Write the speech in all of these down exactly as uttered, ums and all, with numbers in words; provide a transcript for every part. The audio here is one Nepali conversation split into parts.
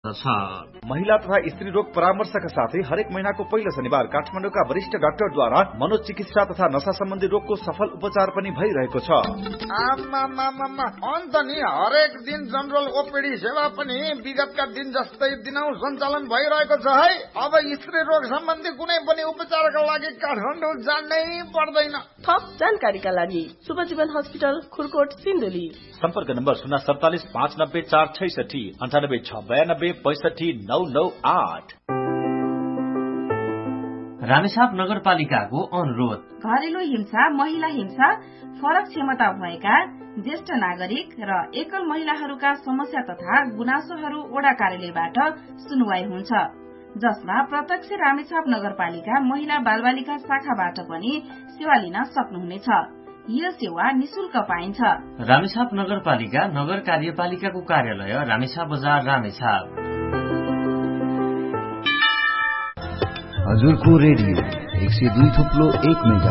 महिला तथा स्त्री रोग परामर्शका साथै हरेक महिनाको पहिलो शनिबार काठमाडौँका वरिष्ठ डाक्टरद्वारा मनोचिकित्सा तथा नशा सम्बन्धी रोगको सफल उपचार पनि भइरहेको छ। अन्त नि हरेक दिन जनरल ओपीडी सेवा पनि विगतका दिन जस्तै दिनौ सञ्चालन भइरहेको छ है। अब स्त्री रोग सम्बन्धी कुनै पनि उपचारका लागि काठमाडौँ जानै पर्दैन। थप जानकारीका लागि शुभजीवन हस्पिटल खुरकोट सिन्धुली। सम्पर्क नम्बर शून्य सडतालिस पाँच नब्बे चार छैसठी अन्ठानब्बे छ बयानब्बे पैसठी नौ नौ आठ। रामेछाप नगरपालिकाको अनुरोध। घरेलु हिंसा, महिला हिंसा, फरक क्षमता भएका ज्येष्ठ नागरिक र एकल महिलाहरूका समस्या तथा गुनासोहरू वडा कार्यालयबाट सुनवाई हुन्छ, जसमा प्रत्यक्ष रामेछाप नगरपालिका महिला बालबालिका शाखाबाट पनि सेवा लिन सक्नुहुनेछ। यो सेवा निशुल्क पाइन्छ। रामेछाप नगरपालिका नगर कार्यपालिकाको कार्यालय रामेछाप बजार रामेछाप। हजुरको रेडियो एक सय दुई थुप्लो एक मेगा।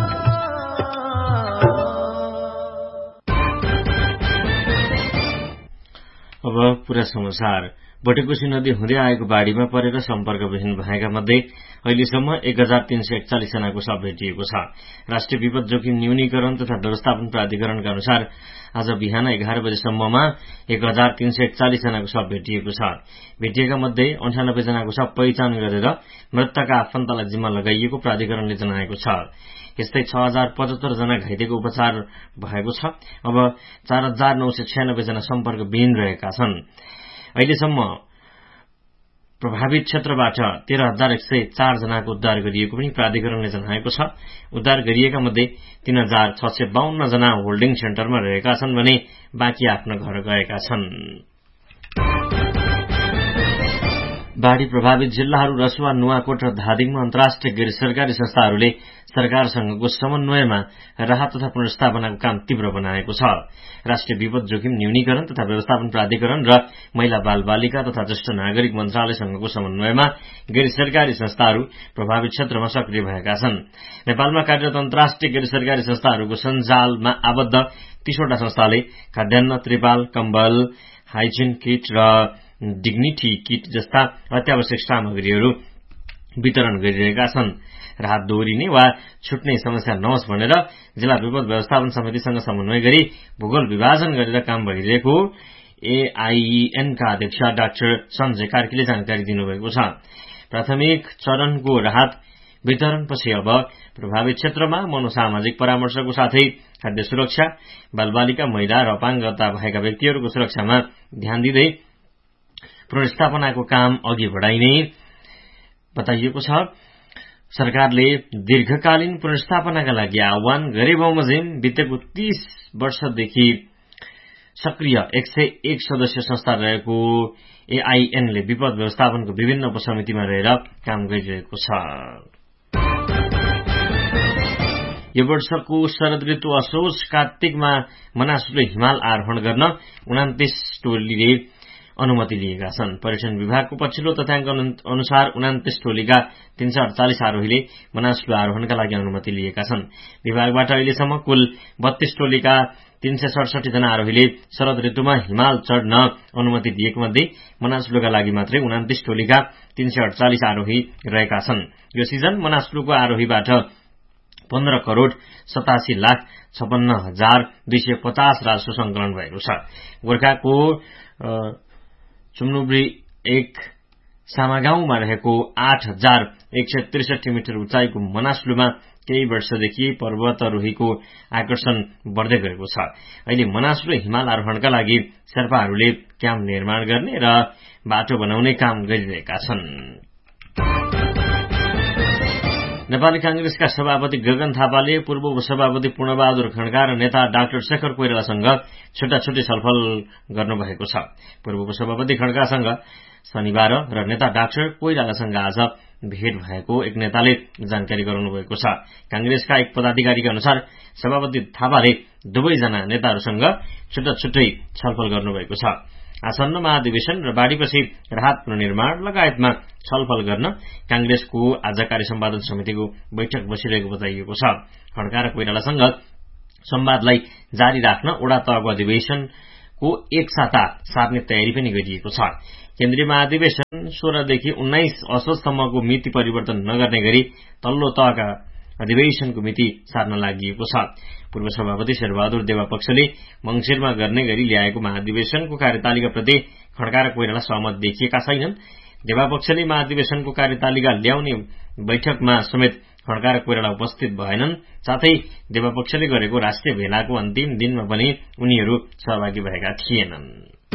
अब पूरा समाचार। बटेकोशी नदी हुँदै आएको बाढ़ीमा परेर सम्पर्कविहीन भएका मध्ये अहिलेसम्म एक हजार तीन सय एकचालिस जनाको शव भेटिएको छ। राष्ट्रिय विपद जोखिम न्यूनीकरण तथा व्यवस्थापन प्राधिकरणका अनुसार आज बिहान एघार बजेसम्ममा एक हजार तीन सय एकचालिस जनाको शव भेटिएको छ। भेटिएका मध्ये अन्ठानब्बे जनाको शव पहिचान गरेर मृतकका आफन्तलाई जिम्मा लगाइएको प्राधिकरणले जनाएको छ। यस्तै छ हजार पचहत्तर जना घाइतेको उपचार भएको छ। अब चार हजार नौ सय छयानब्बे जना सम्पर्कविहीन रहेका छन्। अहिलेसम्म प्रभावित क्षेत्रबाट तेह्र हजार एक सय चार जनाको उद्धार गरिएको पनि प्राधिकरणले जनाएको छ। उद्धार गरिएका मध्ये तीन हजार छ सय बाहन्न जना होल्डिङ सेन्टरमा रहेका छन् भने बाँकी आफ्नो घर गएका छन्। बाढ़ी प्रभावित जिल्लाहरू रसुवा, नुवाकोट र धादिङमा अन्तर्राष्ट्रिय गैर सरकारी संस्थाहरूले सरकारसँगको समन्वयमा राहत तथा पुनर्स्थापनाको काम तीव्र बनाएको छ। राष्ट्रिय विपद जोखिम न्यूनीकरण तथा व्यवस्थापन प्राधिकरण र महिला बाल बालिका तथा ज्येष्ठ नागरिक मन्त्रालयसँगको समन्वयमा गैर सरकारी संस्थाहरू प्रभावित क्षेत्रमा सक्रिय भएका छन्। नेपालमा कार्यरत अन्तर्राष्ट्रिय गैर सरकारी संस्थाहरूको सञ्जालमा आबद्ध तीसवटा संस्थाले खाद्यान्न, त्रिपाल, कम्बल, हाइजिन किट र डिग्निटी किट जस्ता अत्यावश्यक सामग्रीहरू वितरण गरिरहेका छन्। राहत दोहोरिने वा छुट्ने समस्या नहोस् भनेर जिल्ला विपद व्यवस्थापन समितिसँग समन्वय गरी भूगोल विभाजन गरेर काम भइरहेको एआईएनका अध्यक्ष डाक्टर सञ्जय कार्कीले जानकारी दिनुभएको छ। प्राथमिक चरणको राहत वितरणपछि अब प्रभावित क्षेत्रमा मनोसामाजिक परामर्शको साथै खाद्य सुरक्षा, बालबालिका, महिला र अपाङ्गता भएका व्यक्तिहरूको सुरक्षामा ध्यान दिँदै पुनर्स्थापनाको काम अघि बढ़ाइने बताइएको छ। सरकारले दीर्घकालीन पुनर्स्थापनाका लागि आह्वान गरे बमोजिम बितेको तीस वर्षदेखि सक्रिय एक सय एक सदस्य संस्था रहेको एआईएनले विपद व्यवस्थापनको विभिन्न उपसमितिमा रहेर काम गरिरहेको छ। यो वर्षको शरद ऋतु असोज कार्तिकमा मनासुले हिमाल आरोहण गर्न उनातिस टोलीले अनुमति लिएका छन्। पर्यटन विभागको पछिल्लो तथ्याङ्क अनुसार उनातिस टोलीका तीन सय अडचालिस आरोहीले मनासुलु आरोहणका लागि अनुमति लिएका छन्। विभागबाट अहिलेसम्म कुल बत्तीस टोलीका तीन सय सडसठी जना आरोहीले शरद ऋतुमा हिमाल चढ्न अनुमति दिएको मध्ये मनासुलुका लागि मात्रै उनातिस टोलीका तीन सय अडचालिस आरोही रहेका छन्। यो सिजन मनासुलुको आरोहीबाट पन्ध्र करोड़ सतासी लाख छपन्न हजार दुई सय पचास राजस्व संकलन भएको छ। गोर्खाको चुम्नुब्री एक सामागाउँमा रहेको आठ हजार एक सय त्रिसठी मिटर उचाइको मनासुलुमा केही वर्षदेखि पर्वतारोहीको आकर्षण बढ्दै गएको छ। अहिले मनासुलु हिमाल आरोहणका लागि शेर्पाहरूले क्याम्प निर्माण गर्ने र बाटो बनाउने काम गरिरहेका छन्। नेपाली कांग्रेसका सभापति गगन थापाले पूर्व उपसभापति पूर्णबहादुर खड्का र नेता डाक्टर शेखर कोइरालासँग छुट्टा छुट्टी छलफल गर्नुभएको छ। पूर्व उपसभापति खड्कासँग शनिबार र नेता डाक्टर कोइरालासँग आज भेट भएको एक नेताले जानकारी गराउनुभएको छ। कांग्रेसका एक पदाधिकारीका अनुसार सभापति थापाले दुवैजना नेताहरूसँग छुट्टा छुट्टै छलफल गर्नुभएको छ। आसन्न महाधिवेशन र बाढ़ीपछि राहत पुनर्निर्माण लगायतमा छलफल गर्न कांग्रेसको आज कार्य सम्पादन समितिको बैठक बसिरहेको बताइएको छ। खड्का र कोइरालासँग संवादलाई जारी राख्न वडा तहको अधिवेशनको एक साता सार्ने तयारी पनि गरिएको छ। केन्द्रीय महाधिवेशन सोह्रदेखि उन्नाइस असोजसम्मको मिति परिवर्तन नगर्ने गरी तल्लो तहका अधिवेशनको मिति सार्न लागि छ। पूर्व सभापति शेरबहादुर देवापक्षले मंगिरमा गर्ने गरी ल्याएको महाधिवेशनको कार्यतालिकाप्रति खड्का र कोइराला सहमत देखिएका छैनन्। देवापक्षले महाधिवेशनको कार्यतालिका ल्याउने बैठकमा समेत खड्का र कोइराला उपस्थित भएनन्। साथै देवापक्षले गरेको राष्ट्रिय भेलाको अन्तिम दिनमा पनि उनीहरू सहभागी भएका थिएनन्।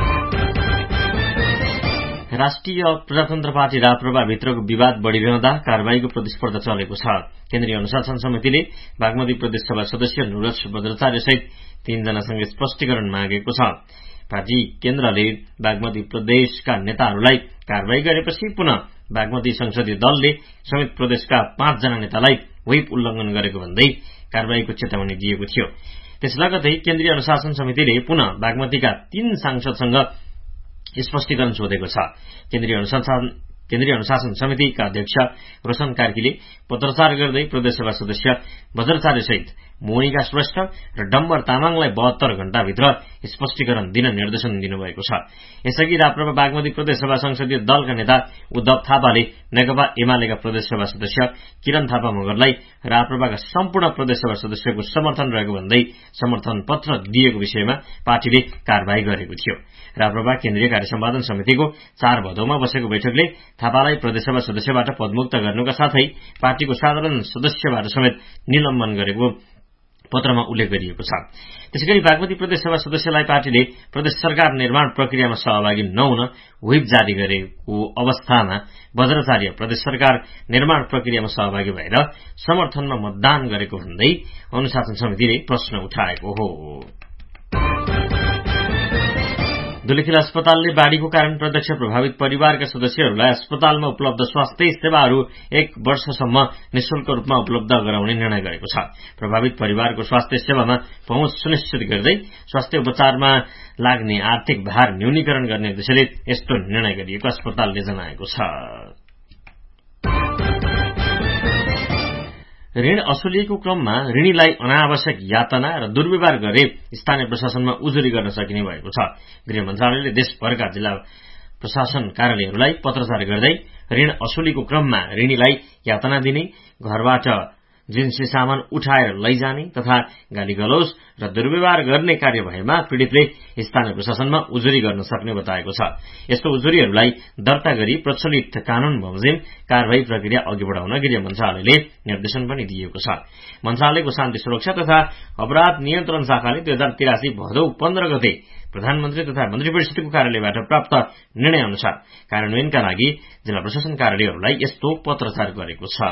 राष्ट्रिय प्रजातन्त्र पार्टी राप्रपाभित्रको विवाद बढ़िरहँदा कारवाहीको प्रतिस्पर्धा चलेको छ। केन्द्रीय अनुशासन समितिले बागमती प्रदेश सभा सदस्य नुरज बज्राचार्य सहित तीनजनासँग स्पष्टीकरण मागेको छ। पार्टी केन्द्रले बागमती प्रदेशका नेताहरूलाई कारवाही गरेपछि पुनः बागमती संसदीय दलले समेत प्रदेशका पाँचजना नेतालाई व्हिप उल्लंघन गरेको भन्दै कारवाहीको चेतावनी दिएको थियो। त्यस लगतै केन्द्रीय अनुशासन समितिले पुनः बागमतीका तीन सांसदसँग स्पष्टीकरण सोधेको छ। केन्द्रीय अनुशासन केन्द्रीय अनुशासन समितिका अध्यक्ष रोशन कार्कीले पत्रचार गर्दै प्रदेशसभा सदस्य बज्राचार्य सहित मोनिका श्रेष्ठ र डम्बर तामाङलाई बहत्तर घण्टाभित्र स्पष्टीकरण दिन निर्देशन दिनुभएको छ। यसअघि राप्रपा बागमती प्रदेशसभा संसदीय दलका नेता उद्धव थापाले नेकपा एमालेका प्रदेशसभा सदस्य किरण थापा मगरलाई राप्रपाका सम्पूर्ण प्रदेशसभा सदस्यको समर्थन रहेको भन्दै समर्थन पत्र दिएको विषयमा पार्टीले कारवाही गरेको थियो। राप्रपा केन्द्रीय कार्य सम्पादन समितिको चार भदौमा बसेको बैठकले थापालाई प्रदेशसभा सदस्यबाट पदमुक्त गर्नुका साथै पार्टीको साधारण सदस्यबाट समेत निलम्बन गरेको पत्रमा उल्लेख गरिएको छ। त्यसैगरी बागमती प्रदेशसभा सदस्यलाई पार्टीले प्रदेश सरकार निर्माण प्रक्रियामा सहभागी नहुन व्हिप जारी गरेको अवस्थामा बज्राचार्य प्रदेश सरकार निर्माण प्रक्रियामा सहभागी भएर समर्थनमा मतदान गरेको भन्दै अनुशासन समितिले प्रश्न उठाएको हो। धुलिखेल अस्पतालले बाढ़ीको कारण प्रत्यक्ष प्रभावित परिवारका सदस्यहरूलाई अस्पतालमा उपलब्ध स्वास्थ्य सेवाहरू एक वर्षसम्म निशुल्क रूपमा उपलब्ध गराउने निर्णय गरेको छ। प्रभावित परिवारको स्वास्थ्य सेवामा पहुँच सुनिश्चित गर्दै स्वास्थ्य उपचारमा लाग्ने आर्थिक भार न्यूनीकरण गर्ने उद्देश्यले यस्तो निर्णय गरिएको अस्पतालले जनाएको छ। ऋण असुलिएको क्रममा ऋणीलाई अनावश्यक यातना र दुर्व्यवहार गरे स्थानीय प्रशासनमा उजुरी गर्न सकिने भएको छ। गृह मन्त्रालयले देशभरका जिल्ला प्रशासन कार्यालयहरूलाई पत्रचार गर्दै ऋण असुलीको क्रममा ऋणीलाई यातना दिने, घरबाट जिन्सी सामान उठाएर लैजाने तथा गाली गलौज र दुर्व्यवहार गर्ने कार्य भएमा पीड़ितले स्थानीय प्रशासनमा उजुरी गर्न सक्ने बताएको छ। यस्तो उजुरीहरूलाई दर्ता गरी प्रचलित कानून बमोजिम कारवाही प्रक्रिया अघि बढाउन गृह मन्त्रालयले निर्देशन पनि दिएको छ। मन्त्रालयको शान्ति सुरक्षा तथा अपराध नियन्त्रण शाखाले दुई हजार तिरासी भदौ पन्ध्र गते प्रधानमन्त्री तथा मन्त्री परिषदको कार्यालयबाट प्राप्त निर्णय अनुसार कार्यान्वयनका लागि जिल्ला प्रशासन कार्यालयहरूलाई यस्तो पत्रचार गरेको छ।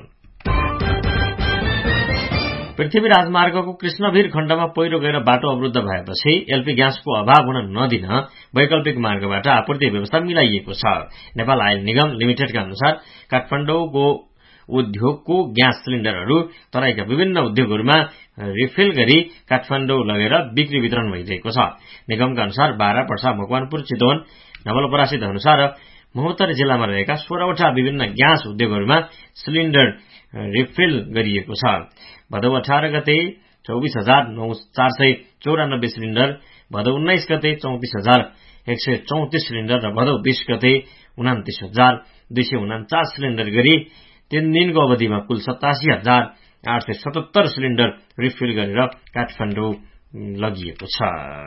पृथ्वी राजमार्गको कृष्णवीर खण्डमा पहिरो गएर बाटो अवरुद्ध भएपछि एलपी ग्यासको अभाव हुन नदिन वैकल्पिक मार्गबाट आपूर्ति व्यवस्था मिलाइएको छ। नेपाल आयल निगम लिमिटेडका अनुसार काठमाडौँको उद्योगको ग्यास सिलिण्डरहरू तराईका विभिन्न उद्योगहरूमा रिफिल गरी काठमाडौँ लगेर बिक्री वितरण भइरहेको छ। निगमका अनुसार बाह्र पर्सा मकवानपुर चितवन नवलपरासी धनुषा र महोत्तरी जिल्लामा रहेका सोह्रवटा विभिन्न ग्यास उद्योगहरूमा सिलिण्डर रिफिल गरिएको छ। भदौ अठार गते चौबिस हजार नौ चार सय चौरानब्बे सिलिण्डर, भदौ उन्नाइस गते चौतिस हजार एक सय चौतिस सिलिण्डर र भदौ बीस गते उनातिस हजार दुई सय उनाचास सिलिण्डर गरी तीन दिनको अवधिमा कुल सतासी हजार आठ सय सतहत्तर सिलिण्डर रिफिल गरेर काठमाडौँ लगिएको छ।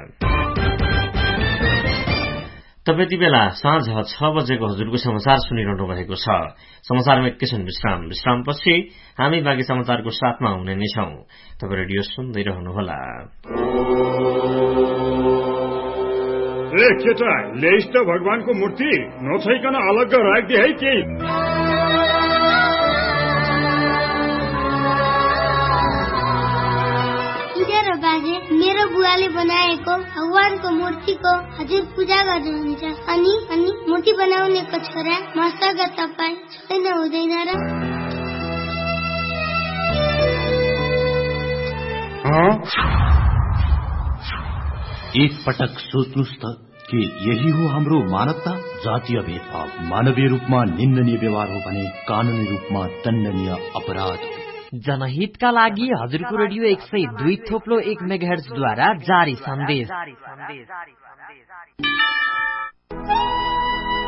तपाईँ यति बेला साँझ छ बजेको हजुरको समाचार सुनिरहनु भएको छ। समाचारमा एकैछिन विश्राम विश्रामपछि हामी बाँकी समाचारको साथमा हुने नै छौं। तपाईँ रेडियो सुन्दै रहनुहोला। ए केटा, ल्याइस् त भगवानको मूर्ति नछैकन अलग्ग राख्दे है केही। बाजे, मेरो बुवाले बनाएको भगवानको मूर्तिको हजुर पूजा गर्नुहुन्छ अनि अनि मूर्ति बनाउनेको छोरा मसँग तपाईँ छैन हुँदैन र? एक पटक सोच्नुस् त कि यही हो हाम्रो मानवता। जातीय भेदभाव मानवीय रूपमा निन्दनीय व्यवहार हो भने कानूनी रूपमा दण्डनीय अपराध। जनहितका लागि हजुरको रेडियो एक सय दुई थोप्लो एक मेगाहर्जद्वारा जारी सन्देश।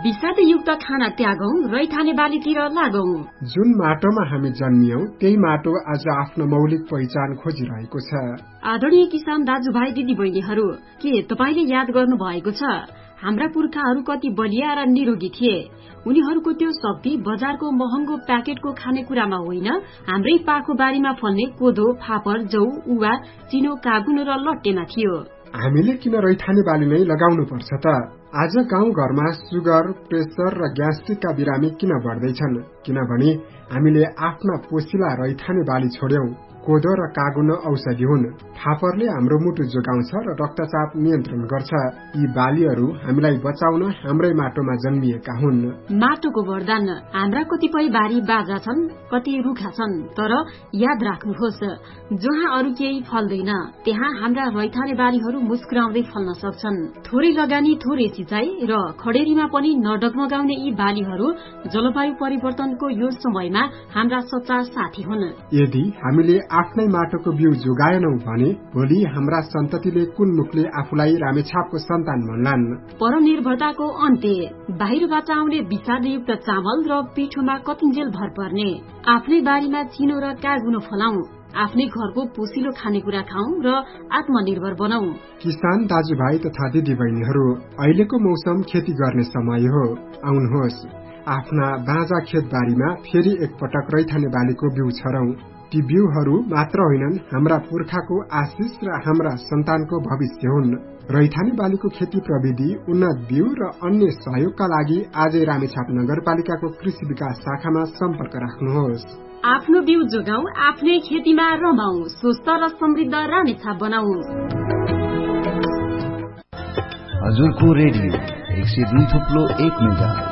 विषादयुक्त खाना त्यागौं, रैथाने बालीतिर लागौं। जुन माटोमा हामी जन्मियौं त्यही माटो आज आफ्नो मौलिक पहिचान खोजिरहेको छ। आदरणीय किसान दाजुभाइ दिदीबहिनीहरू, के तपाईले याद गर्नु भएको छ हाम्रा पुर्खाहरू कति बलिया र निरोगी थिए? उनीहरूको त्यो शक्ति बजारको महँगो प्याकेटको खानेकुरामा होइन, हाम्रै पाखो बारीमा फल्ने कोदो, फापर, जौ, उवा, चिनो, कागुन र लट्टेमा थियो। हामीले किन रैथाने बाली नै लगाउनु पर्छ त? आज गाउँ घरमा सुगर, प्रेसर र ग्यास्ट्रिकका बिरामी किन बढ्दैछन्? किनभने हामीले आफ्ना पोसिला रैथाने बाली छोड्यौं। कोदो र कागुन औषधि हुन्। फापरले हाम्रो मुटु जोगाउँछ र रक्तचाप नियन्त्रण गर्छ। यी बालीहरू हामीलाई बचाउन हाम्रै माटोमा जन्मिएका हुन्। माटोको वरदान। हाम्रा कतिपय बारी बाजा छन्, कति रुखा छन्, तर याद राख्नुहोस्, जहाँ अरू केही फल्दैन त्यहाँ हाम्रा रैथाने बालीहरू मुस्कुराउँदै फल्न सक्छन्। थोरै लगानी, थोरै सिंचाई र खडेरीमा पनि नडगमगाउने यी बालीहरू जलवायु परिवर्तनको यो समयमा हाम्रा सच्चा साथी हुन्। यदि हामीले आफ्नै माटोको बिउ जोगाएनौं भने भोलि हाम्रा सन्ततिले कुन मुखले आफूलाई रामेछापको सन्तान भन्लान्? परनिर्भरताको अन्त्य। बाहिरबाट आउने विषादयुक्त चामल र पिठोमा कतिन्जेल भर पर्ने। आफ्नै बारीमा चिनो र कागुनो फलाउँ, आफ्नै घरको पोसिलो खानेकुरा खाउँ र आत्मनिर्भर बनाऊ। किसान दाजुभाइ तथा दिदीबहिनीहरू, अहिलेको मौसम खेती गर्ने समय हो। आउनुहोस्, आफ्ना बाँझा खेतबारीमा फेरि एकपटक रैथाने बालीको बिउ छरौं। ती बिउहरू मात्र होइनन्, हाम्रा पुर्खाको आशिष र हाम्रा सन्तानको भविष्य हुन्। रैथाने बालीको खेती प्रविधि, उन्नत बिउ र अन्य सहयोगका लागि आजै रामेछाप नगरपालिकाको कृषि विकास शाखामा सम्पर्क राख्नुहोस्। आफ्नो बिउ जोगाऊ, आफ्नै खेतीमा रमाऊ, स्वस्थ र समृद्ध रामेछाप बनाऊ। हजुरको रेडियो एक सय दुई थुप्लो एक मेगाहर्ज।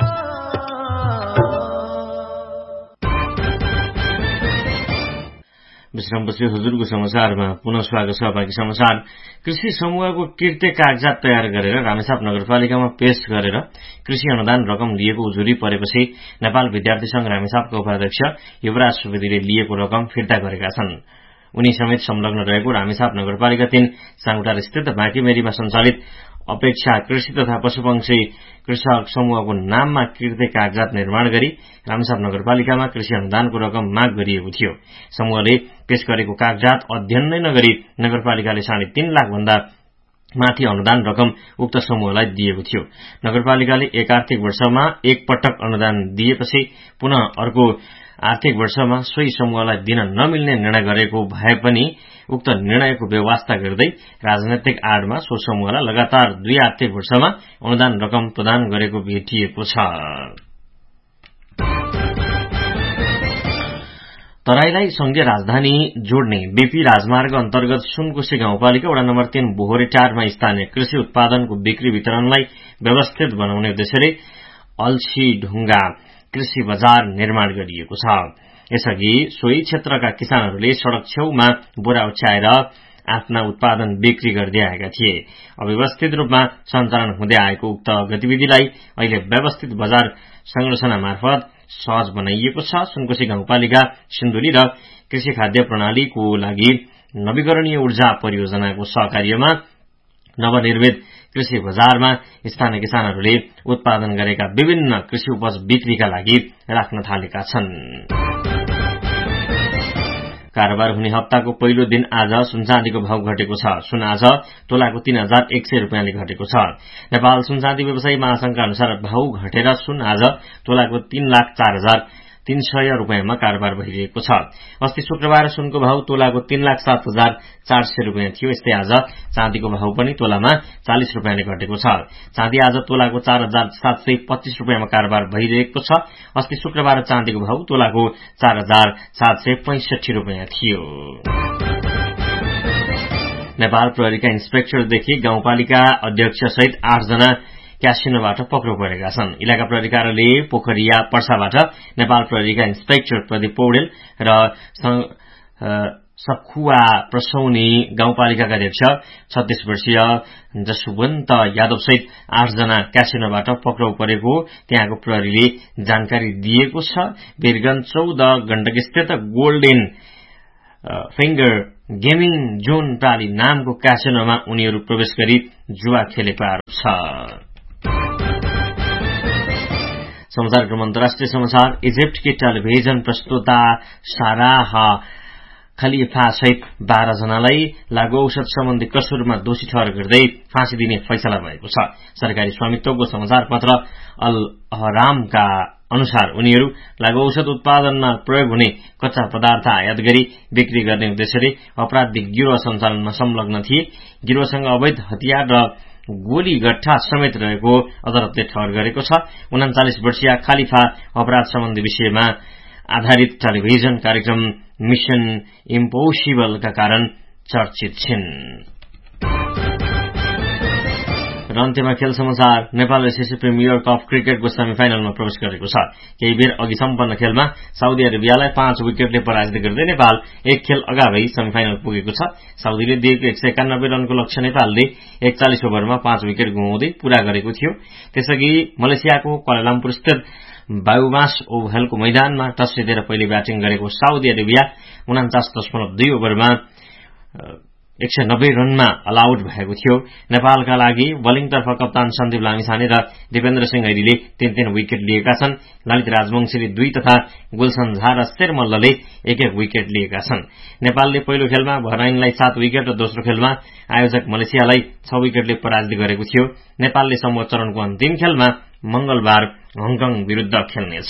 विश्रामपछि हजुरको समाचारमा पुनः स्वागत छ। बाँकी समाचार। कृषि समूहको किर्ते कागजात तयार गरेर रामेछाप नगरपालिकामा पेश गरेर कृषि अनुदान रकम लिएको उजुरी परेपछि नेपाल विद्यार्थी संघ रामेछापका उपाध्यक्ष युवराज सुवेदीले लिएको रकम फिर्ता गरेका छन्। उनी समेत संलग्न रहेको रामेछाप नगरपालिका तीन साङटार स्थित बाँकीमेरीमा सञ्चालित अपेक्षा कृषि तथा पशुपक्षी कृषक समूहको नाममा किर्ते कागजात निर्माण गरी रामेछाप नगरपालिकामा कृषि अनुदानको रकम माग गरिएको थियो। समूहले पेश गरेको कागजात अध्ययन नै नगरी नगरपालिकाले साढे तीन लाख भन्दा माथि अनुदान रकम उक्त समूहलाई दिएको थियो। नगरपालिकाले एक आर्थिक वर्षमा एक पटक अनुदान दिएपछि पुनः अर्को आर्थिक वर्षमा सोही समूहलाई दिन नमिल्ने निर्णय गरेको भए पनि उक्त निर्णयको व्यवस्था गर्दै राजनैतिक आडमा सो समूहलाई लगातार दुई आर्थिक वर्षमा अनुदान रकम प्रदान गरेको भेटिएको छ। तराईलाई संघीय राजधानी जोड्ने बीपी राजमार्ग अन्तर्गत सुनकोशी गाउँपालिका वडा नम्बर तीन बोहरेटारमा स्थानीय कृषि उत्पादनको बिक्री वितरणलाई व्यवस्थित बनाउने उद्देश्यले अल्छी ढुङ्गा कृषि बजार निर्माण गरिएको छ। यसअघि सोही क्षेत्रका किसानहरूले सड़क छेउमा बोरा ओछ्याएर आफ्ना उत्पादन बिक्री गर्दै आएका थिए। अव्यवस्थित रूपमा सञ्चालन हुँदै आएको उक्त गतिविधिलाई अहिले व्यवस्थित बजार संरचना मार्फत सहज बनाइएको छ। सुनकोशी गाउँपालिका सिन्धुली र कृषि खाद्य प्रणालीको लागि नवीकरणीय ऊर्जा परियोजनाको सहकार्यमा नवनिर्मित कृषि बजारमा स्थानीय किसानहरूले उत्पादन गरेका विभिन्न कृषि उपज बिक्रीका लागि राख्न थालेका छन्। कारोबार हुने हप्ताको पहिलो दिन आज सुनचाँदीको भाव घटेको छ। सुन आज तोलाको तीन हजार एक सय रुपियाँले घटेको छ। नेपाल सुनचाँदी व्यवसायी महासंघका अनुसार भाव घटेर सुन आज तोलाको तीन लाख चार हजार तीन सय रुपियाँमा कारोबार भइरहेको छ। अस्ति शुक्रबार सुनको भाव तोलाको तीन लाख सात हजार चार सय रुपियाँ थियो। यस्तै आज चाँदीको भाव पनि तोलामा चालिस रुपियाँले घटेको छ। चाँदी आज तोलाको चार हजार सात सय पच्चीस रुपियाँमा कारोबार भइरहेको छ। अस्ति शुक्रबार चाँदीको भाव तोलाको चार हजार सात सय पैंसठी रुपियाँ थियो। नेपाल प्रहरीका इन्सपेक्टरदेखि गाउँपालिका अध्यक्ष सहित आठ जना क्यासिनोबाट पक्राउ परेका छन्। इलाका प्रहरी कार्यालय पोखरिया पर्साबाट नेपाल प्रहरीका इन्सपेक्टर प्रदीप पौडेल र सखुवा प्रसौनी गाउँपालिकाका अध्यक्ष छत्तीस वर्षीय जसवन्त यादव सहित आठ जना क्यासिनोबाट पक्राउ परेको त्यहाँको प्रहरीले जानकारी दिएको छ। वीरगंज चौध गण्डक स्थित गोल्डेन फिंगर गेमिङ जोन प्राली नामको क्यासिनोमा उनीहरू प्रवेश गरी जुवा खेलेको आरोप छ। समाचारक्रम अन्तर्राष्ट्रिय समाचार। इजिप्टकी टेलिभिजन प्रस्तुता साराह खलीफा सहित बाह्र जनालाई लागू औषध सम्बन्धी कसुरमा दोषी ठहर गर्दै फाँसी दिने फैसला भएको छ। सरकारी स्वामित्वको समाचार पत्र अल अहरामका अनुसार उनीहरू लागू औषध उत्पादनमा प्रयोग हुने कच्चा पदार्थ आयात गरी बिक्री गर्ने उद्देश्यले अपराधिक गिरोह सञ्चालनमा संलग्न थिए। गिरोहसँग अवैध हतियार र गोली गट्ठा समेत रहेको अदालतले ठहर गरेको छ। उनाचालिस वर्षीय खलीफा अपराध सम्बन्धी विषयमा आधारित टेलिभिजन कार्यक्रम मिशन इम्पोसिबलका कारण चर्चित छिन्। र अन्त्यमा खेल समाचार। नेपाल एसएससी प्रिमियर कप क्रिकेटको सेमी फाइनलमा प्रवेश गरेको छ। केही बेर अघि सम्पन्न खेलमा साउदी अरेबियालाई पाँच विकेटले पराजित गर्दै नेपाल एक खेल अगावै सेमी फाइनल पुगेको छ। साउदीले दिएको एक सय एकानब्बे रनको लक्ष्य नेपालले एकचालिस ओभरमा पाँच विकेट गुमाउँदै पूरा गरेको थियो। त्यसअघि मलेसियाको क्वालालम्पुर स्थित बायुमास ओभलको मैदानमा टस जितेर पहिले ब्याटिङ गरेको साउदी अरेबिया उनाचास दशमलव दुई ओभरमा एक सय नब्बे रनमा अल आउट भएको थियो। नेपालका लागि बलिङतर्फ कप्तान सन्दीप लामिछाने र दिपेन्द्र सिंह ऐरीले तीन तीन विकेट लिएका छन्। ललित राजवंशीले दुई तथा गुलसन झा र शेर मल्लले एक एक विकेट लिएका छन्। नेपालले पहिलो खेलमा बहराइनलाई सात विकेट र दोस्रो खेलमा आयोजक मलेसियालाई छ विकेटले पराजित गरेको थियो। नेपालले समूह चरणको अन्तिम खेलमा मंगलबार हङकङ विरूद्ध खेल्नेछ।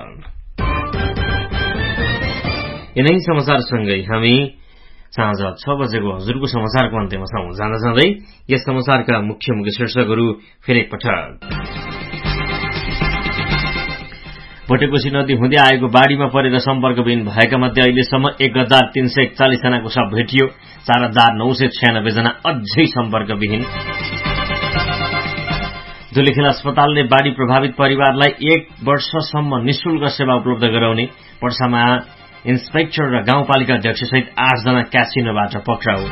यिनै समाचारसँगै हामी साँझ छ बजेको हजुरको समाचारको अन्त्यमा छौं। जाँदा जाँदै यस समाचारका मुख्य मुख्य शीर्षकहरू फेरि एकपटक। भोटेकोशी नदी हुँदै आएको बाढ़ीमा परेर सम्पर्कविहीन भएका मध्ये अहिलेसम्म एक हजार तीन सय एकचालिस जनाको शव भेटियो। चार हजार नौ सय छयानब्बे जना अझै सम्पर्कविहीन। धुलीखेल अस्पतालले बाढ़ी प्रभावित परिवारलाई एक वर्षसम्म निशुल्क सेवा उपलब्ध गराउने। पर्सामा इन्सपेक्टर र गाउँपालिका अध्यक्षसहित आठजना क्यासिनोबाट पक्राउ।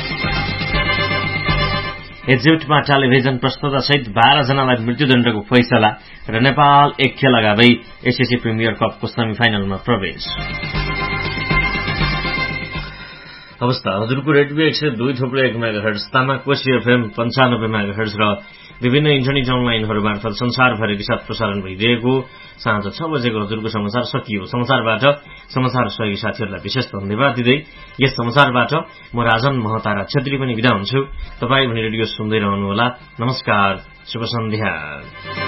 इजिप्टमा टेलिभिजन प्रस्तुतासहित बाह्र जनालाई मृत्युदण्डको फैसला र नेपाल एक खेल अगावै एसएससी प्रिमियर कपको सेमी फाइनलमा प्रवेश। अवस्था हजुरको रेडियो एक सय दुई थुप्रो एक मेगा हर्ज, तामाकोशी एफएम पञ्चानब्बे मेगा हर्ज र विभिन्न इन्टरनेट अनलाइनहरू मार्फत संसारभरिकै साथ प्रसारण भइरहेको साँझ छ बजेको हजुरको समाचार सकियो। समाचारबाट समाचार सहयोगी साथीहरूलाई विशेष धन्यवाद दिँदै यस समाचारबाट म राजन महतारा छेत्री पनि बिदा हुन्छु। तपाईँ भने रेडियो सुन्दै रहनुहोला। नमस्कार, शुभ सन्ध्या।